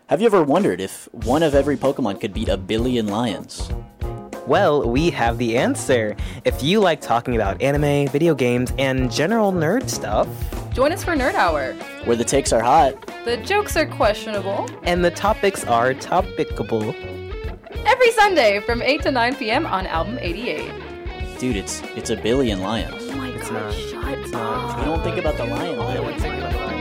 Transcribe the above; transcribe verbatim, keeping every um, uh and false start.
Have you ever wondered if one of every Pokemon could beat a billion lions? Well, we have the answer. If you like talking about anime, video games, and general nerd stuff, join us for Nerd Hour, where the takes are hot, the jokes are questionable, and the topics are topicable. Every Sunday from eight to nine p.m. on Album eighty-eight. Dude, it's it's a billion lions. Oh my It's god, not. shut It's up. not. You don't think about the lion lion. I would think about